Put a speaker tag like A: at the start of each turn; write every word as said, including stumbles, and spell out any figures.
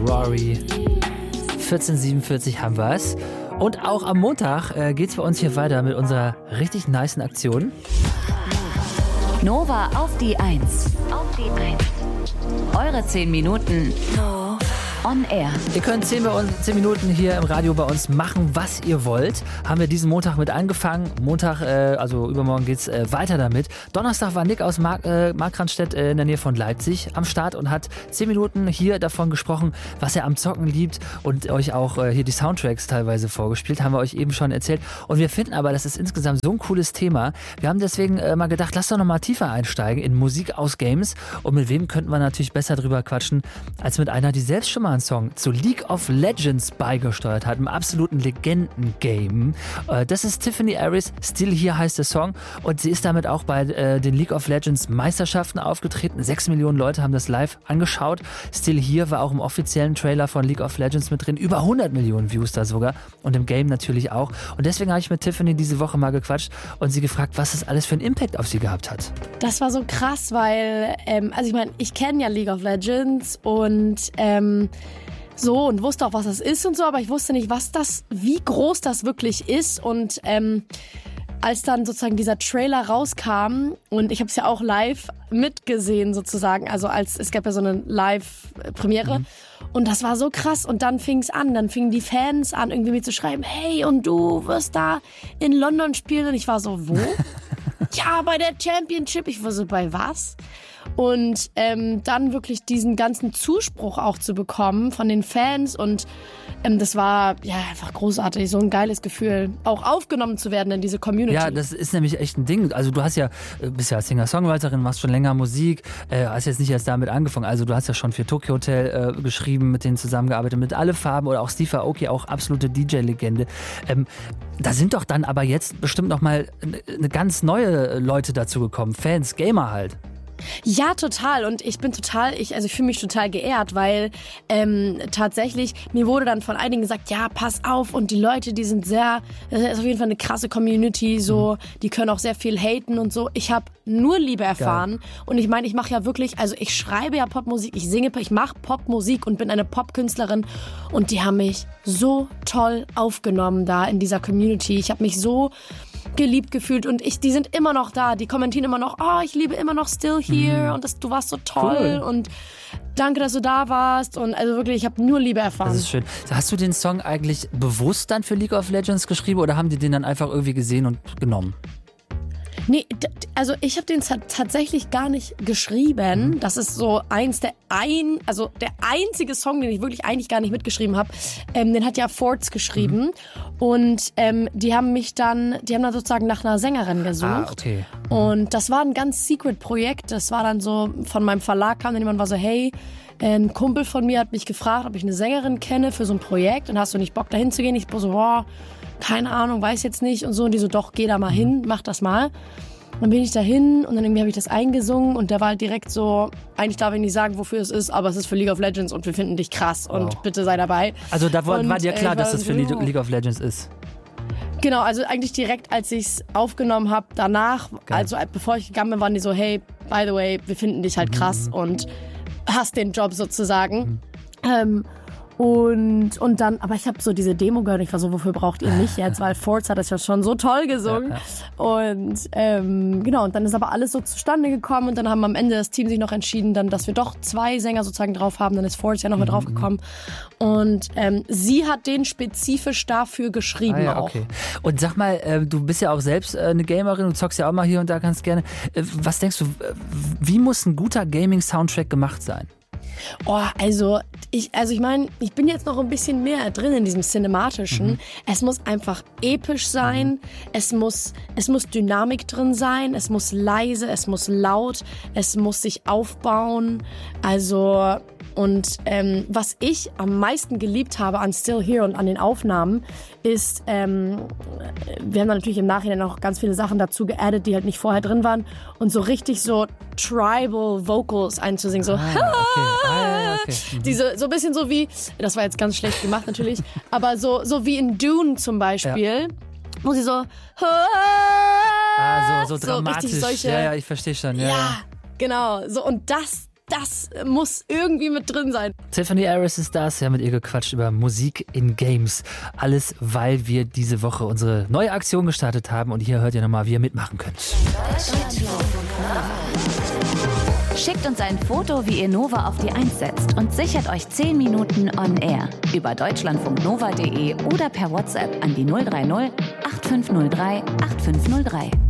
A: Rory. vierzehn Uhr siebenundvierzig haben wir es. Und auch am Montag äh, geht es bei uns hier weiter mit unserer richtig nicen Aktion.
B: Nova auf die Eins. Auf die Eins. Eure zehn Minuten on air.
A: Ihr könnt zehn, bei uns, zehn Minuten hier im Radio bei uns machen, was ihr wollt. Haben wir diesen Montag mit angefangen. Montag, äh, also übermorgen geht's äh, weiter damit. Donnerstag war Nick aus Mark, äh, Markranstädt äh, in der Nähe von Leipzig am Start und hat zehn Minuten hier davon gesprochen, was er am Zocken liebt und euch auch äh, hier die Soundtracks teilweise vorgespielt. Haben wir euch eben schon erzählt. Und wir finden aber, das ist insgesamt so ein cooles Thema. Wir haben deswegen äh, mal gedacht, lass doch noch mal tiefer einsteigen in Musik aus Games. Und mit wem könnten wir natürlich besser drüber quatschen, als mit einer, die selbst schon mal einen Song zu League of Legends beigesteuert hat, einem absoluten Legenden-Game. Äh, das ist Tiffany Aris, Still Here heißt der Song und sie ist damit auch bei äh, den League of Legends Meisterschaften aufgetreten. Sechs Millionen Leute haben das live angeschaut. Still Here war auch im offiziellen Trailer von League of Legends mit drin. Über hundert Millionen Views da sogar und im Game natürlich auch. Und deswegen habe ich mit Tiffany diese Woche mal gequatscht und sie gefragt, was das alles für einen Impact auf sie gehabt hat.
C: Das war so krass, weil, ähm, also ich meine, ich kenne ja League of Legends und ähm, so und wusste auch, was das ist und so, aber ich wusste nicht, was das, wie groß das wirklich ist und ähm, als dann sozusagen dieser Trailer rauskam und ich habe es ja auch live mitgesehen sozusagen, also als es gab ja so eine Live-Premiere mhm. und das war so krass und dann fing es an, dann fingen die Fans an irgendwie mir zu schreiben, hey und du wirst da in London spielen und ich war so, wo? Ja, bei der Championship, ich war so, bei was? Und ähm, dann wirklich diesen ganzen Zuspruch auch zu bekommen von den Fans und ähm, das war ja einfach großartig, so ein geiles Gefühl, auch aufgenommen zu werden in diese Community.
A: Ja, das ist nämlich echt ein Ding. Also du hast ja, bist ja Singer-Songwriterin, machst schon länger Musik, äh, hast jetzt nicht erst damit angefangen. Also du hast ja schon für Tokyo Hotel äh, geschrieben, mit denen zusammengearbeitet, mit Alle Farben oder auch Steve Aoki, auch absolute D J-Legende. Ähm, da sind doch dann aber jetzt bestimmt noch mal eine ganz neue Leute dazu gekommen, Fans, Gamer halt.
C: Ja, total. Und ich bin total, ich, also ich fühle mich total geehrt, weil ähm, tatsächlich, mir wurde dann von einigen gesagt, ja, pass auf und die Leute, die sind sehr, das ist auf jeden Fall eine krasse Community, so, die können auch sehr viel haten und so. Ich habe nur Liebe erfahren. Geil. Und ich meine, ich mache ja wirklich, also ich schreibe ja Popmusik, ich singe, ich mache Popmusik und bin eine Popkünstlerin und die haben mich so toll aufgenommen da in dieser Community. Ich habe mich so geliebt gefühlt und ich, die sind immer noch da, die kommentieren immer noch, oh, ich liebe immer noch Still Here mhm. und das, du warst so toll cool. und danke, dass du da warst und also wirklich, ich habe nur Liebe erfahren.
A: Das ist schön. Hast du den Song eigentlich bewusst dann für League of Legends geschrieben oder haben die den dann einfach irgendwie gesehen und genommen?
C: Nee, also ich habe den tatsächlich gar nicht geschrieben. Das ist so eins der ein, also der einzige Song, den ich wirklich eigentlich gar nicht mitgeschrieben habe. Ähm, den hat ja Forts geschrieben mhm. und ähm, die haben mich dann, die haben dann sozusagen nach einer Sängerin gesucht.
A: Ah, okay. Mhm.
C: Und das war ein ganz secret Projekt. Das war dann so von meinem Verlag kam dann jemand war so, hey, ein Kumpel von mir hat mich gefragt, ob ich eine Sängerin kenne für so ein Projekt und hast du nicht Bock dahin zu gehen? Ich war so, boah, keine Ahnung, weiß jetzt nicht und so. Und die so, doch, geh da mal hin, mach das mal. Dann bin ich da hin und dann irgendwie habe ich das eingesungen und der war halt direkt so, eigentlich darf ich nicht sagen, wofür es ist, aber es ist für League of Legends und wir finden dich krass und wow. bitte sei dabei.
A: Also da war,
C: und,
A: war dir klar,
C: äh,
A: dass es für
C: so,
A: League of Legends ist?
C: Genau, also eigentlich direkt, als ich es aufgenommen habe, danach, Geil. also bevor ich gegangen bin, waren die so, hey, by the way, wir finden dich halt krass mhm. und hast den Job sozusagen. Mhm. Ähm, Und, und dann, aber ich habe so diese Demo gehört, ich war so, wofür braucht ihr mich jetzt? Weil Forts hat das ja schon so toll gesungen. Ja, ja. Und ähm, genau, und dann ist aber alles so zustande gekommen und dann haben am Ende das Team sich noch entschieden, dann, dass wir doch zwei Sänger sozusagen drauf haben. Dann ist Forts ja noch mit mhm. drauf gekommen. Und ähm, sie hat den spezifisch dafür geschrieben ah, ja, auch. Okay.
A: Und sag mal, äh, du bist ja auch selbst äh, eine Gamerin, du zockst ja auch mal hier und da ganz gerne. Äh, was denkst du, wie muss ein guter Gaming-Soundtrack gemacht sein?
C: Oh, also ich, also ich meine, ich bin jetzt noch ein bisschen mehr drin in diesem Cinematischen. Mhm. Es muss einfach episch sein, mhm. es muss, es muss Dynamik drin sein, es muss leise, es muss laut, es muss sich aufbauen. Also und ähm, was ich am meisten geliebt habe an Still Here und an den Aufnahmen ist, ähm, wir haben dann natürlich im Nachhinein noch ganz viele Sachen dazu geaddet, die halt nicht vorher drin waren und so richtig so Tribal Vocals einzusingen, so
A: ah, okay. ah, ja, okay. Mhm.
C: diese so ein bisschen so wie, das war jetzt ganz schlecht gemacht natürlich, aber so so wie in Dune zum Beispiel, ja. wo sie so
A: ah, so, so dramatisch,
C: so solche,
A: ja, ja, ich verstehe schon, ja,
C: ja, genau, so und das das muss irgendwie mit drin sein.
A: Tiffany Harris ist das, ja, mit ihr gequatscht über Musik in Games. Alles, weil wir diese Woche unsere neue Aktion gestartet haben und hier hört ihr nochmal, wie ihr mitmachen könnt.
B: Schickt uns ein Foto, wie ihr Nova auf die eins setzt und sichert euch zehn Minuten on air über deutschlandfunknova punkt de oder per WhatsApp an die null drei null acht fünf null drei acht fünf null drei.